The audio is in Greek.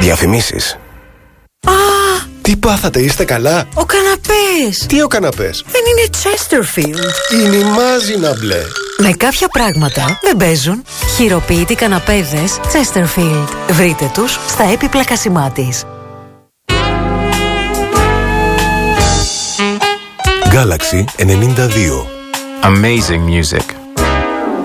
Διαφημίσεις. Τι πάθατε, είστε καλά? Ο καναπές. Τι ο καναπές? Δεν είναι Chesterfield. Είναι η μάζινα μπλε. Με κάποια πράγματα δεν παίζουν. Χειροποίητοι καναπέδες Chesterfield. Βρείτε τους στα έπιπλα Κασιμάτης. Galaxy 92. Amazing music.